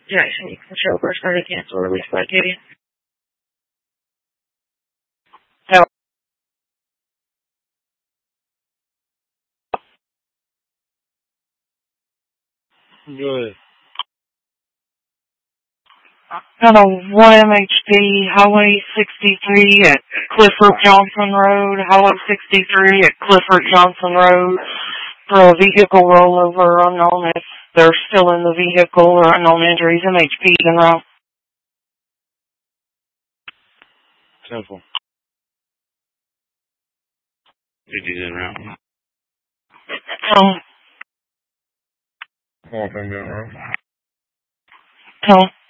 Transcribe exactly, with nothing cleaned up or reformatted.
Jackson, you can show first party cancel release by Katie. Hello. Good. Hello, one M H P, Highway sixty-three at Clifford Johnson Road, Highway sixty-three at Clifford Johnson Road for a vehicle rollover unknown if they're still in the vehicle or unknown injuries. M H P en route. Simple. Duty's en route. Um, One thing en route. um,